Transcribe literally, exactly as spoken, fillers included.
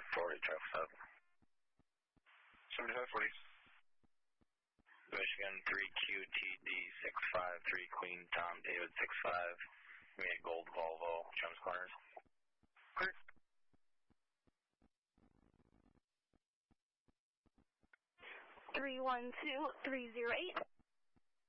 forty, truck stop. seventy-five forty. Michigan three Q T D six five three Queen Tom David six five. We had gold Volvo, Jones Corners. Clear. three one two three zero eight.